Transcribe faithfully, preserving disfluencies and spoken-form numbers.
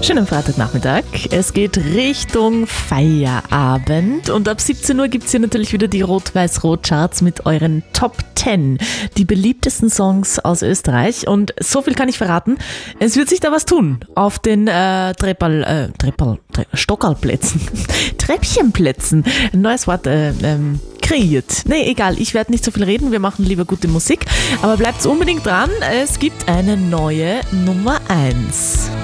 Schönen Freitagnachmittag. Es geht Richtung Feierabend und ab siebzehn Uhr gibt es hier natürlich wieder die Rot-Weiß-Rot-Charts mit euren Top zehn, die beliebtesten Songs aus Österreich. Und so viel kann ich verraten, es wird sich da was tun auf den äh, Treppal, äh, Treppal, Tre Stockerlplätzen, Treppchenplätzen, ein neues Wort, äh, ähm, kreiert. Nee, egal, ich werde nicht so viel reden, wir machen lieber gute Musik, aber bleibt unbedingt dran, es gibt eine neue Nummer eins.